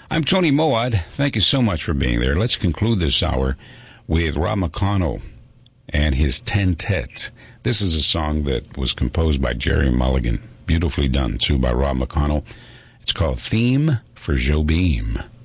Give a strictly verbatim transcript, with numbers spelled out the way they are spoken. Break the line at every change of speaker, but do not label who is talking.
I'm Tony Moad. Thank you so much for being there. Let's conclude this hour with Rob McConnell and his Tentet. This is a song that was composed by Jerry Mulligan. Beautifully done, too, by Rob McConnell. It's called Theme for Jobim.